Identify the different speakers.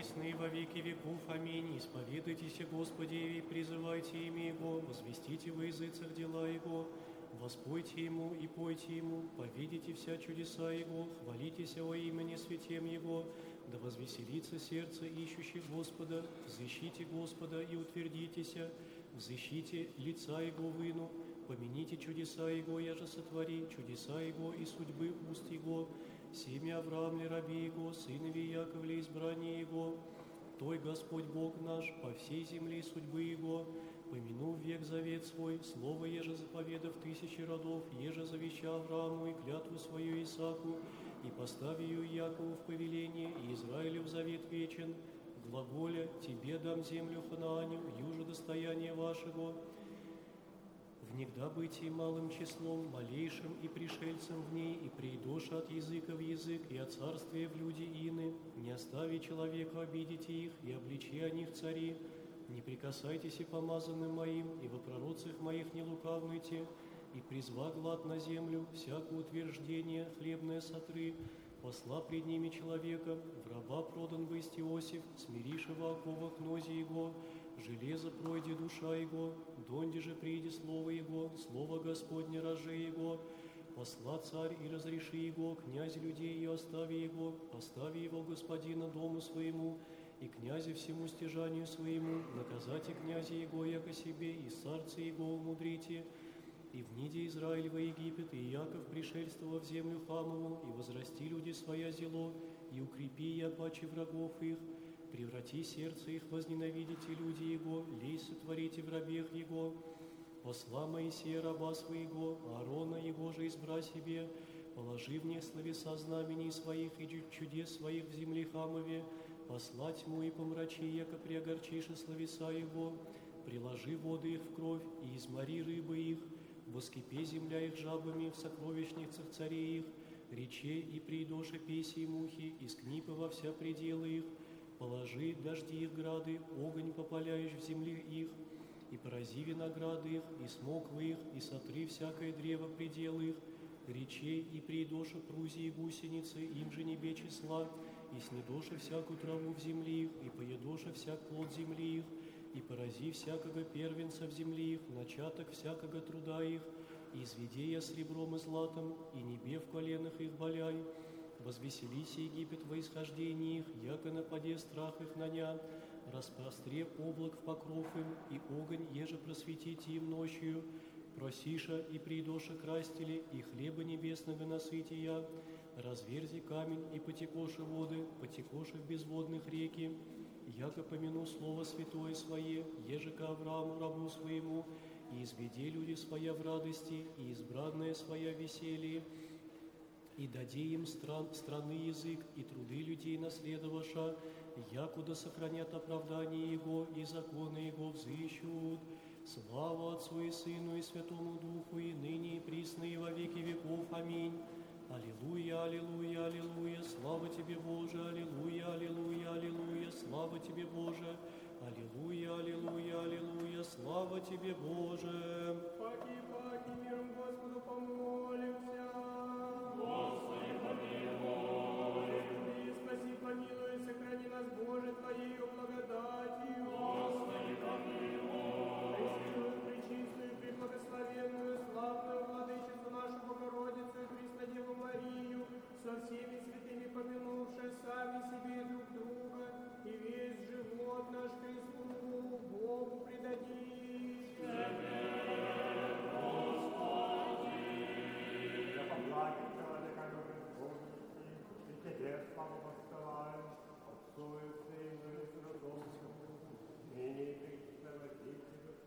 Speaker 1: присно и во веки веков. Аминь. Исповедайтесь, Господи, и призывайте имя Его, возвестите во языцах дела Его, воспойте Ему и пойте Ему, повидите вся чудеса Его, хвалитесь о имени святем Его, да возвеселится сердце ищущих Господа, взыщите Господа и утвердитесь, взыщите лица Его выну, помяните чудеса Его, я же сотвори, чудеса Его и судьбы уст Его, семя Авраамле раби Его, сынове Яковле избрание Его, Той Господь Бог наш, по всей земле судьбы Его, помянув век завет свой, слово еже заповедав тысячи родов, еже завеща Аврааму и клятву свою Исааку, и поставь ее Якову в повеление, и Израилю в завет вечен, глаголя, тебе дам землю Ханааню, юже достояние вашего, внегда бытие малым числом, малейшим и пришельцем в ней, и придоша от языка в язык, и от царствия в люди ины, не остави человека, обидите их, и обличи о них цари, не прикасайтесь и помазанным моим, и во пророцах моих не лукавнуйте, и призва глад на землю, всякое утверждение хлебное сотры, посла пред ними человека, в раба продан бысть Иосиф, смириша в оковах нози его, железо пройди душа его, донде же приди слово его, слово Господне роже его, посла царь и разреши его, князь людей и остави его, постави его господина дому своему, и князе всему стяжанию своему, наказайте князя его, яко себе, и царца его умудрите, и вниде Израиль во Египет, и Яков пришельствовал в землю Хамову, и возрасти люди своя зело, и укрепи я паче врагов их, преврати сердце их, возненавидите люди его, лей сотворите в рабех его, посла Моисея раба своего, Аарона его же избра себе, положи в них словеса знамений своих и чудес своих в земле Хамове, посла тьму и помрачи, яко приогорчише словеса его, приложи воды их в кровь, и измори рыбы их, воскипе земля их жабами в сокровищницах царей их, речей и придоша песи и мухи, и скнипы во вся пределы их, положи дожди их грады, огонь попаляешь в земле их, и порази винограды их, и смоквы их, и сотри всякое древо пределы их, речей и придоша прузи и гусеницы, им же не бе числа, и снедоша всякую траву в земле их, и поедоша всяк плод земли их, и порази всякого первенца в земле их, начаток всякого труда их, и изведи я сребром и златом, и небе в коленах их боляй, возвеселись Египет во исхождении их, яко нападе страх их наня, распростре облак в покров им, и огонь еже просветите им ночью, просиша и придоша крастили, и хлеба небесного насытия, разверзи камень и потекоши воды, потекоши в безводных реки, яко помяну слово святое свое, еже ко Аврааму рабу своему, и изведи люди своя в радости, и избранная своя в веселье, и даде им страны язык, и труды людей наследоваша, якуда сохранят оправдание Его, и законы Его взыщут. Слава Отцу и Сыну и Святому Духу, и ныне и присно и во веки веков. Аминь. Аллилуйя, аллилуйя, аллилуйя, слава Тебе, Боже, аллилуйя, аллилуйя, аллилуйя, слава Тебе, Боже, аллилуйя, аллилуйя, аллилуйя, слава Тебе, Боже.
Speaker 2: Погибай